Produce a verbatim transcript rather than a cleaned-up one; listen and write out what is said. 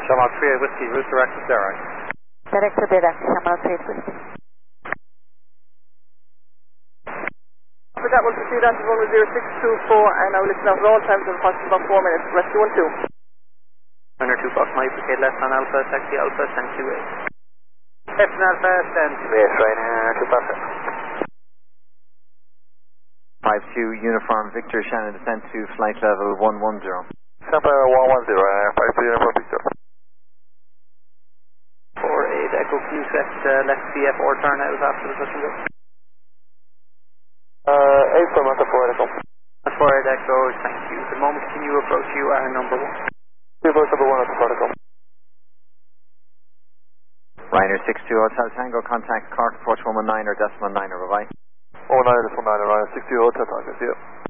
Shamrock three eight Whiskey, route direct to Derry. Direct to Derry, Shamrock three eight Whiskey. For that, we'll proceed on to runway zero six two four, and I will listen out at all times in approximately about four minutes. Rescue one two. Runner two Fox, my duplicate left on Alpha, taxi Alpha, stand two eight. Left on Alpha, stand two eight, Ryanair two Fox. five two Uniform Victor, Shannon, descent to flight level one one zero. Empire one one zero, Ryanair five two Uniform Victor. four eight Echo Q set, uh, left C F or turn out after the touch and go. Uh, eight four Manta four Echo. four eight Echo, thank you. The moment can you approach you are number one. People number one at the protocol. Ryanair six two Hotel Tango, contact Cork, approach one one nine or decimal nine, bye bye. one one nine, decimal nine, Ryanair six two Hotel Tango, see you.